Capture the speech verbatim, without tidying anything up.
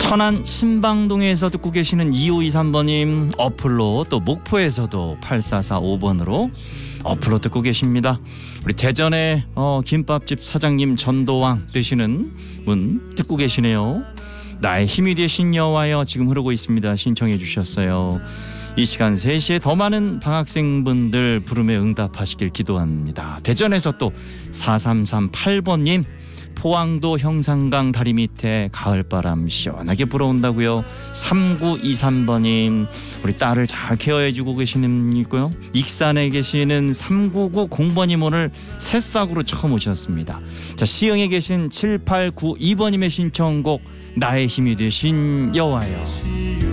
천안 신방동에서 듣고 계시는 이오이삼 번님, 어플로, 또 목포에서도 팔사사오 번으로 어플로 듣고 계십니다. 우리 대전의 어, 김밥집 사장님 전도왕 되시는 분 듣고 계시네요. 나의 힘이 되신 여호와여 지금 흐르고 있습니다. 신청해 주셨어요. 이 시간 세 시에 더 많은 방학생분들 부름에 응답하시길 기도합니다. 대전에서 또 사삼삼팔 번님, 포항도 형산강 다리 밑에 가을바람 시원하게 불어온다고요. 삼구이삼 번님, 우리 딸을 잘 케어해주고 계시는 있고요. 익산에 계시는 삼구구공 번님 오늘 새싹으로 처음 오셨습니다. 자, 시흥에 계신 칠팔구이 번님의 신청곡 나의 힘이 되신 여호와여.